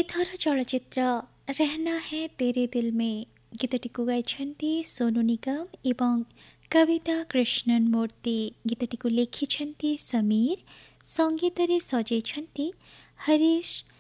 एथर चलचित्र रहना है तेरे दिल में गीतटिକୁ गाइछन्ति सोनू निगम एवं कविता कृष्णन मूर्ति। गीतटिକୁ लेखिछन्ति समीर, संगीतरे सजेछन्ति हरीश